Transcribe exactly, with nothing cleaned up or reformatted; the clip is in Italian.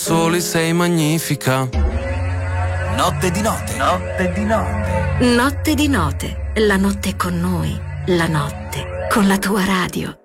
Soli sei magnifica. Notte di note. Notte di note. Notte di note. La notte con noi. La notte con la tua radio.